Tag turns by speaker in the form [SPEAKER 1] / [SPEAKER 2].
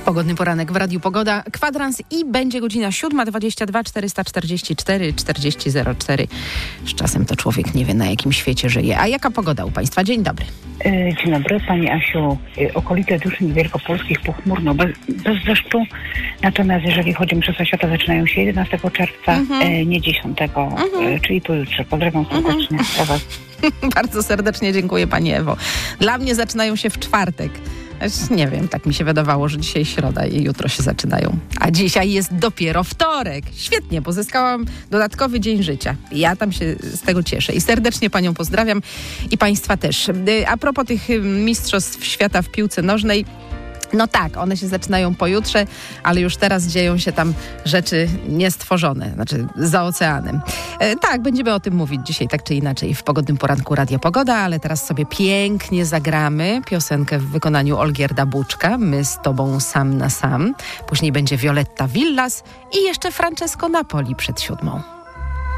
[SPEAKER 1] Pogodny poranek w Radiu Pogoda, kwadrans i będzie godzina 7:22, 444 4004. Z czasem to człowiek nie wie, na jakim świecie żyje. A jaka pogoda u Państwa? Dzień dobry.
[SPEAKER 2] Dzień dobry, Pani Asiu. Okolice Duszyn wielkopolskich pochmurno, bez deszczu. Natomiast jeżeli chodzi o Mistrzostwa Świata, zaczynają się 11 czerwca, nie 10, czyli pojutrze. Pozdrawiam serdecznie.
[SPEAKER 1] Bardzo serdecznie dziękuję Pani Ewo. Dla mnie zaczynają się w czwartek. Nie wiem, tak mi się wydawało, że dzisiaj środa i jutro się zaczynają. A dzisiaj jest dopiero wtorek. Świetnie, bo zyskałam dodatkowy dzień życia. Ja tam się z tego cieszę i serdecznie Panią pozdrawiam i Państwa też. A propos tych Mistrzostw Świata w piłce nożnej, no tak, one się zaczynają pojutrze, ale już teraz dzieją się tam rzeczy niestworzone, znaczy za oceanem. Tak, będziemy o tym mówić dzisiaj tak czy inaczej w Pogodnym Poranku Radia Pogoda, ale teraz sobie pięknie zagramy piosenkę w wykonaniu Olgierda Buczka, My z Tobą sam na sam. Później będzie Violetta Villas i jeszcze Francesco Napoli przed 7:00.